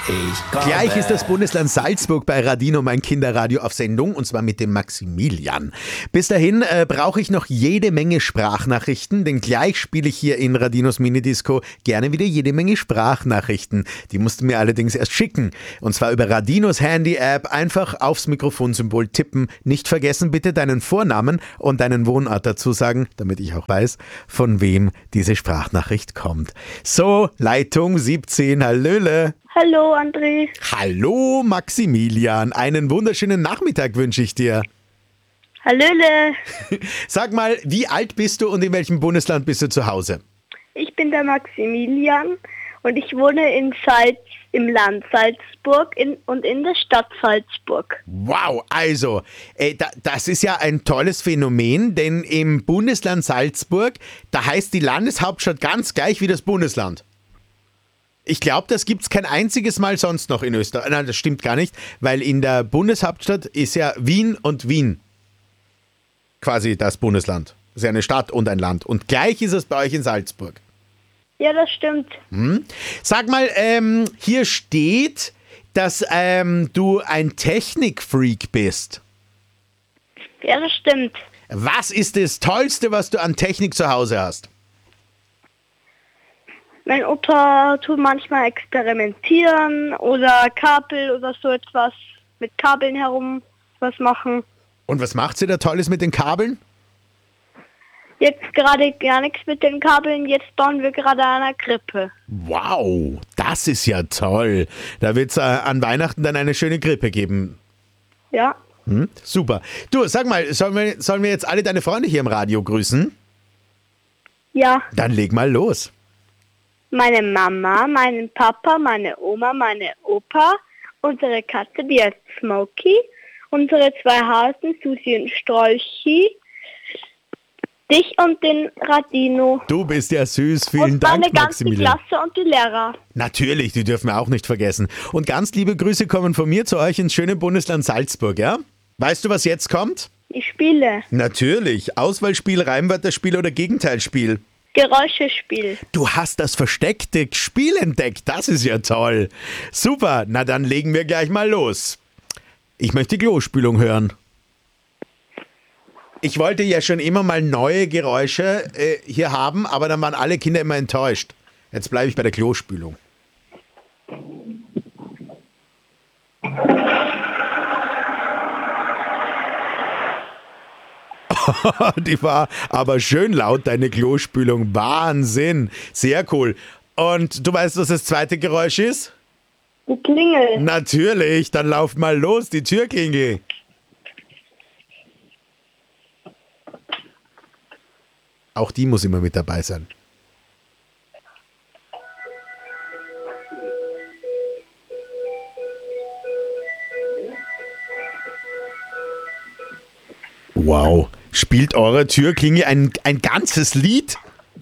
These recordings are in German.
Gleich ist das Bundesland Salzburg bei Radino, mein Kinderradio, auf Sendung, und zwar mit dem Maximilian. Bis dahin brauche ich noch jede Menge Sprachnachrichten, denn gleich spiele ich hier in Radinos Minidisco gerne wieder jede Menge Sprachnachrichten. Die musst du mir allerdings erst schicken. Und zwar über Radinos Handy-App, einfach aufs Mikrofonsymbol tippen. Nicht vergessen, bitte deinen Vornamen und deinen Wohnort dazu sagen, damit ich auch weiß, von wem diese Sprachnachricht kommt. So, Leitung 17, hallöle. Hallo André. Hallo Maximilian, einen wunderschönen Nachmittag wünsche ich dir. Hallöle. Sag mal, wie alt bist du und in welchem Bundesland bist du zu Hause? Ich bin der Maximilian und ich wohne im Land Salzburg und in der Stadt Salzburg. Wow, also, das ist ja ein tolles Phänomen, denn im Bundesland Salzburg, da heißt die Landeshauptstadt ganz gleich wie das Bundesland. Ich glaube, das gibt es kein einziges Mal sonst noch in Österreich. Nein, das stimmt gar nicht, weil in der Bundeshauptstadt ist ja Wien und Wien quasi das Bundesland. Das ist ja eine Stadt und ein Land. Und gleich ist es bei euch in Salzburg. Ja, das stimmt. Sag mal, hier steht, dass du ein Technikfreak bist. Ja, das stimmt. Was ist das Tollste, was du an Technik zu Hause hast? Mein Opa tut manchmal experimentieren oder Kabel oder so etwas mit Kabeln herum was machen. Und was macht sie da Tolles mit den Kabeln? Jetzt gerade gar nichts mit den Kabeln, jetzt bauen wir gerade an einer Krippe. Wow, das ist ja toll. Da wird es an Weihnachten dann eine schöne Krippe geben. Ja. Super. Du, sag mal, sollen wir jetzt alle deine Freunde hier im Radio grüßen? Ja. Dann leg mal los. Meine Mama, meinen Papa, meine Oma, meine Opa, unsere Katze, die heißt Smokey, unsere 2 Hasen, Susi und Strolchi, dich und den Radino. Du bist ja süß, vielen Dank, meine ganze Maximilian. Klasse und die Lehrer. Natürlich, die dürfen wir auch nicht vergessen. Und ganz liebe Grüße kommen von mir zu euch ins schöne Bundesland Salzburg, ja? Weißt du, was jetzt kommt? Ich spiele. Natürlich. Auswahlspiel, Reimwörterspiel oder Gegenteilspiel? Geräuschespiel. Du hast das versteckte Spiel entdeckt. Das ist ja toll. Super. Na, dann legen wir gleich mal los. Ich möchte Klospülung hören. Ich wollte ja schon immer mal neue Geräusche hier haben, aber dann waren alle Kinder immer enttäuscht. Jetzt bleibe ich bei der Klospülung. Die war aber schön laut, deine Klospülung. Wahnsinn. Sehr cool. Und du weißt, was das zweite Geräusch ist? Die Klingel. Natürlich. Dann lauf mal los, die Türklingel. Auch die muss immer mit dabei sein. Wow. Spielt eure Türklingel ein ganzes Lied?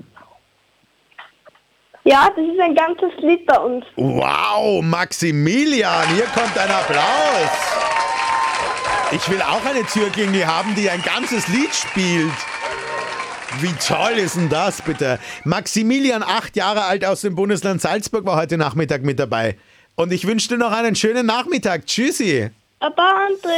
Ja, das ist ein ganzes Lied bei uns. Wow, Maximilian, hier kommt ein Applaus. Ich will auch eine Türklingel haben, die ein ganzes Lied spielt. Wie toll ist denn das, bitte? Maximilian, 8 Jahre alt, aus dem Bundesland Salzburg, war heute Nachmittag mit dabei. Und ich wünsche dir noch einen schönen Nachmittag. Tschüssi. Aber André.